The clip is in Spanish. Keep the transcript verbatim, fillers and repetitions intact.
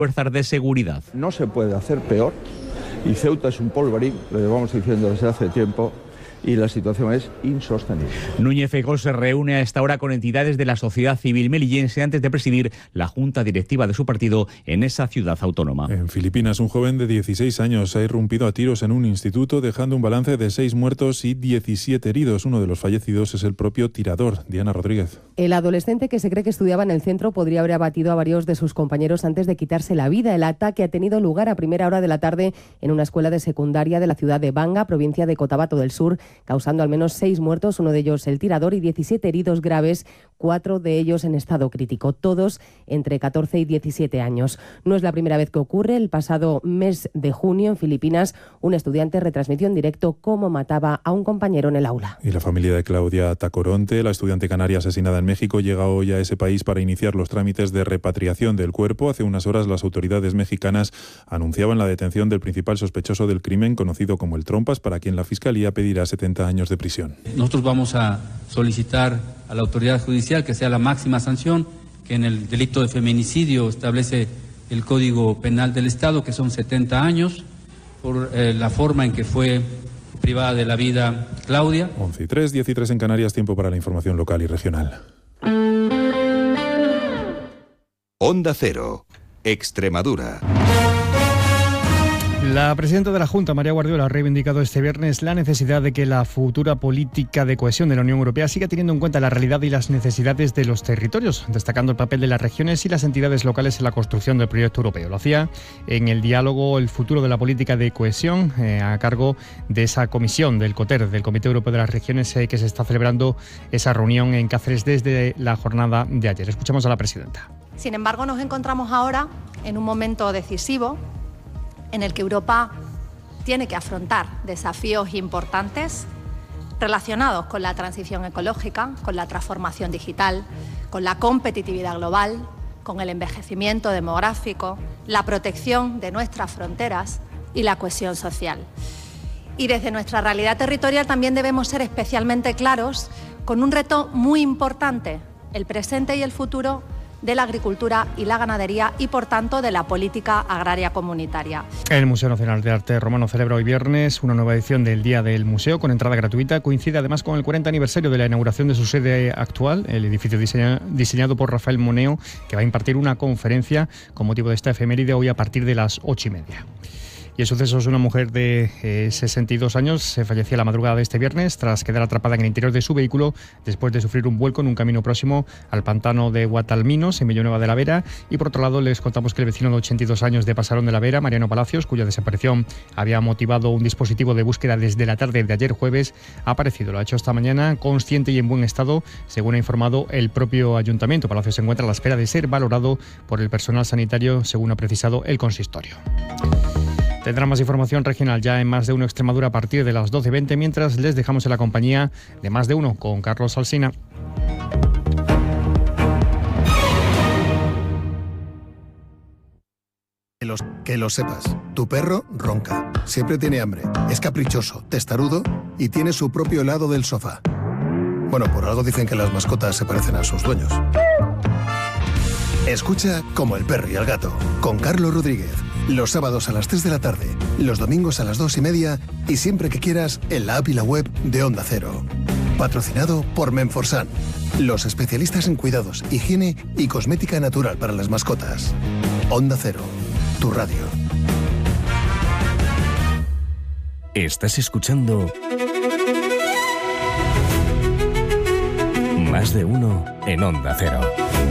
fuerzas de seguridad. No se puede hacer peor y Ceuta es un polvorín, lo llevamos diciendo desde hace tiempo, y la situación es insostenible. Núñez Feijóo se reúne a esta hora con entidades de la sociedad civil melillense antes de presidir la junta directiva de su partido en esa ciudad autónoma. En Filipinas, un joven de dieciséis años ha irrumpido a tiros en un instituto, dejando un balance de seis muertos y diecisiete heridos. Uno de los fallecidos es el propio tirador. Diana Rodríguez. El adolescente, que se cree que estudiaba en el centro, podría haber abatido a varios de sus compañeros antes de quitarse la vida. El ataque ha tenido lugar a primera hora de la tarde en una escuela de secundaria de la ciudad de Banga, provincia de Cotabato del Sur, causando al menos seis muertos, uno de ellos el tirador, y diecisiete heridos graves, cuatro de ellos en estado crítico, todos entre catorce y diecisiete años. No es la primera vez que ocurre. El pasado mes de junio, en Filipinas, un estudiante retransmitió en directo cómo mataba a un compañero en el aula. Y la familia de Claudia Tacoronte, la estudiante canaria asesinada en México, llega hoy a ese país para iniciar los trámites de repatriación del cuerpo. Hace unas horas las autoridades mexicanas anunciaban la detención del principal sospechoso del crimen, conocido como el Trompas, para quien la Fiscalía pedirá setenta años de prisión. Nosotros vamos a solicitar a la autoridad judicial que sea la máxima sanción, que en el delito de feminicidio establece el Código Penal del Estado, que son setenta años, por eh, la forma en que fue privada de la vida Claudia. once y tres, diez y tres en Canarias, tiempo para la información local y regional. Onda Cero, Extremadura. La presidenta de la Junta, María Guardiola, ha reivindicado este viernes la necesidad de que la futura política de cohesión de la Unión Europea siga teniendo en cuenta la realidad y las necesidades de los territorios, destacando el papel de las regiones y las entidades locales en la construcción del proyecto europeo. Lo hacía en el diálogo El futuro de la política de cohesión, eh, a cargo de esa comisión del COTER, del Comité Europeo de las Regiones, eh, que se está celebrando esa reunión en Cáceres desde la jornada de ayer. Escuchamos a la presidenta. Sin embargo, nos encontramos ahora en un momento decisivo en el que Europa tiene que afrontar desafíos importantes relacionados con la transición ecológica, con la transformación digital, con la competitividad global, con el envejecimiento demográfico, la protección de nuestras fronteras y la cohesión social. Y desde nuestra realidad territorial también debemos ser especialmente claros con un reto muy importante, el presente y el futuro de la agricultura y la ganadería y, por tanto, de la política agraria comunitaria. El Museo Nacional de Arte Romano celebra hoy viernes una nueva edición del Día del Museo con entrada gratuita. Coincide además con el cuarenta aniversario de la inauguración de su sede actual, el edificio diseña, diseñado por Rafael Moneo, que va a impartir una conferencia con motivo de esta efeméride hoy a partir de las ocho y media. Y el suceso es una mujer de eh, sesenta y dos años. Se fallecía la madrugada de este viernes tras quedar atrapada en el interior de su vehículo después de sufrir un vuelco en un camino próximo al pantano de Guatalminos, en Villanueva de la Vera. Y por otro lado, les contamos que el vecino de ochenta y dos años de Pasarón de la Vera, Mariano Palacios, cuya desaparición había motivado un dispositivo de búsqueda desde la tarde de ayer jueves, ha aparecido. Lo ha hecho esta mañana consciente y en buen estado, según ha informado el propio ayuntamiento. Palacios se encuentra a la espera de ser valorado por el personal sanitario, según ha precisado el consistorio. Tendrán más información regional ya en Más de Uno Extremadura a partir de las doce y veinte, mientras les dejamos en la compañía de Más de Uno con Carlos Alsina. Que, los, que lo sepas, tu perro ronca, siempre tiene hambre, es caprichoso, testarudo y tiene su propio lado del sofá. Bueno, por algo dicen que las mascotas se parecen a sus dueños. Escucha Como el perro y el gato, con Carlos Rodríguez. Los sábados a las tres de la tarde, los domingos a las dos y media y siempre que quieras en la app y la web de Onda Cero. Patrocinado por Menforsan, los especialistas en cuidados, higiene y cosmética natural para las mascotas. Onda Cero, tu radio. Estás escuchando Más de Uno en Onda Cero.